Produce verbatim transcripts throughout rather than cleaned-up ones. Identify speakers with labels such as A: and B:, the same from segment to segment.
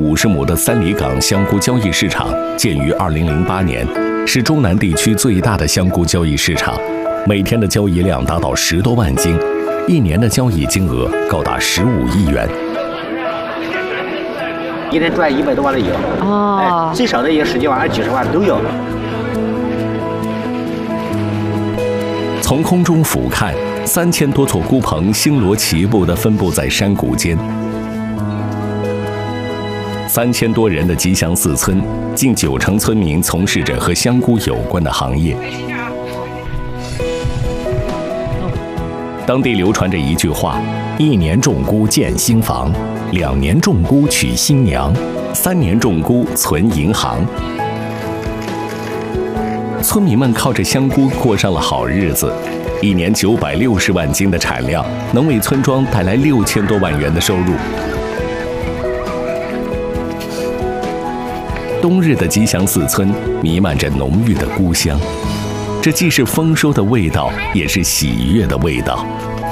A: 五十亩的三里岗香菇交易市场建于二零零八年，是中南地区最大的香菇交易市场，每天的交易量达到十多万斤，一年的交易金额高达十五亿元。
B: 一天赚一百多万的有，哦，哎，最少的也十几万、几十万都有。
A: 从空中俯瞰，三千多座菇棚星罗棋布地分布在山谷间。三千多人的吉祥寺村，近九成村民从事着和香菇有关的行业。当地流传着一句话：一年种菇建新房，两年种菇娶新娘，三年种菇存银行。村民们靠着香菇过上了好日子，一年九百六十万斤的产量，能为村庄带来六千多万元的收入。冬日的吉祥寺村弥漫着浓郁的菇香，这既是丰收的味道，也是喜悦的味道。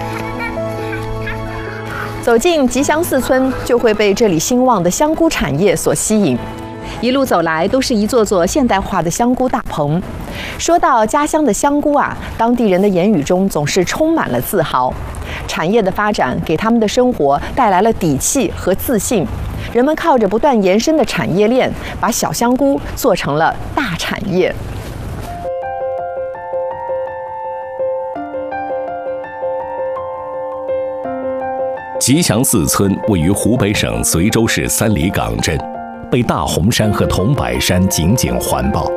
C: 走进吉祥寺村，就会被这里兴旺的香菇产业所吸引。一路走来，都是一座座现代化的香菇大棚。说到家乡的香菇啊，当地人的言语中总是充满了自豪。产业的发展给他们的生活带来了底气和自信。人们靠着不断延伸的产业链，把小香菇做成了大产业。
A: 吉祥寺村位于湖北省随州市三里岗镇，被大红山和桐柏山紧紧环抱。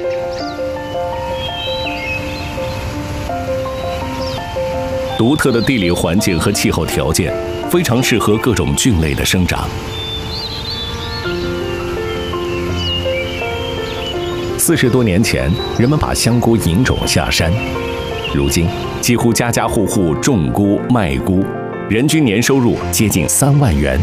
A: 独特的地理环境和气候条件，非常适合各种菌类的生长。四十多年前，人们把香菇引种下山，如今几乎家家户户种菇卖菇，人均年收入接近三万元。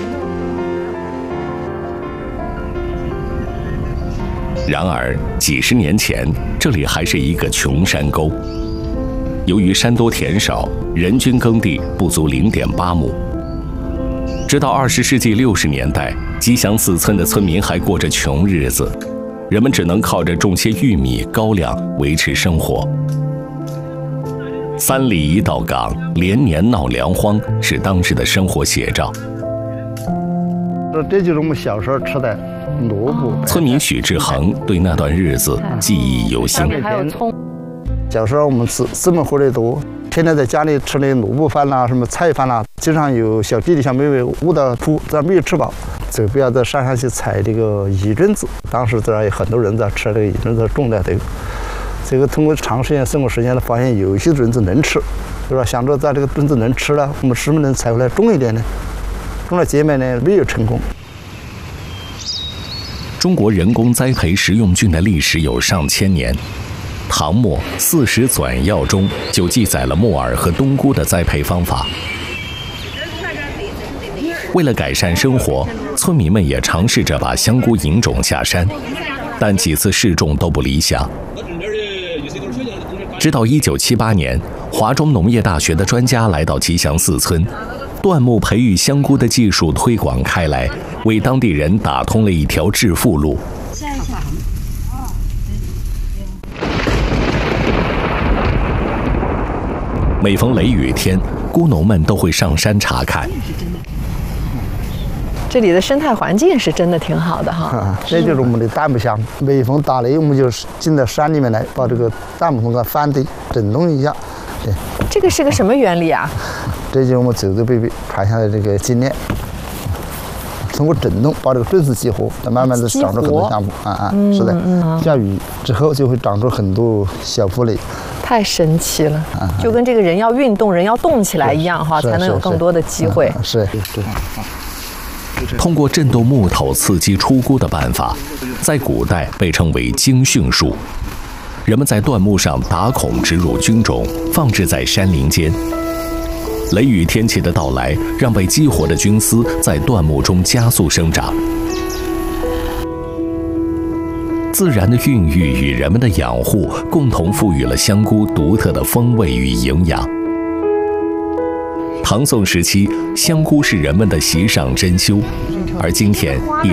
A: 然而，几十年前，这里还是一个穷山沟。由于山多田少，人均耕地不足零点八亩。直到二十世纪六十年代，吉祥寺村的村民还过着穷日子，人们只能靠着种些玉米、高粱维持生活。三里一道岗，连年闹粮荒，是当时的生活写照。
D: 这就是我们小时候吃的萝卜。
A: 村民许志恒对那段日子记忆犹新。
C: 还有葱。
D: 小时候我们吃姊妹伙的多，天天在家里吃的萝卜饭啦、什么菜饭啦，经常有小弟弟小妹妹捂到哭，咱没有吃饱，就不要在山上去采这个野榛子。当时这儿有很多人在吃这个野榛子，种的这个。这个通过长时间生活时间呢，发现有一些榛子能吃，是吧？想着在这个榛子能吃了，我们是不是能采回来种一点呢？种了结麦呢，没有成功。
A: 中国人工栽培食用菌的历史有上千年。唐末《四时纂要》中就记载了木耳和冬菇的栽培方法。为了改善生活，村民们也尝试着把香菇引种下山，但几次试种都不理想。直到一九七八年，华中农业大学的专家来到吉祥寺村，椴木培育香菇的技术推广开来，为当地人打通了一条致富路。每逢雷雨天，菇农们都会上山查看。
C: 这里的生态环境是真的挺好的哈。
D: 啊，这就是我们的大木箱。每逢打雷，我们就进到山里面来，把这个大木桶给翻地震动一下。对，
C: 这个是个什么原理啊？
D: 这就是我们走走背背爬下来这个经验。通过震动把这个菌丝激活，它慢慢的长出很多香菇。啊啊，是的。嗯、下雨之后就会长出很多小脯蕾。
C: 太神奇了，就跟这个人要运动、人要动起来一样哈，才能有更多的机会。
D: 是，对。
A: 通过震动木头刺激出菇的办法，在古代被称为精训术。人们在椴木上打孔植入菌种，放置在山林间。雷雨天气的到来，让被激活的菌丝在椴木中加速生长。自然的孕育与人们的养护，共同赋予了香菇独特的风味与营养。唐宋时期，香菇是人们的席上珍馐，而今天已